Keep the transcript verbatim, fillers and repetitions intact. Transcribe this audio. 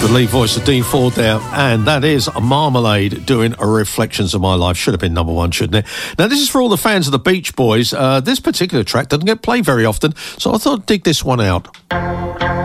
The lead voice of Dean Ford there, and that is Marmalade doing a Reflections of My Life. Should have been number one, shouldn't it? Now, this is for all the fans of the Beach Boys. Uh, this particular track doesn't get played very often, so I thought I'd dig this one out.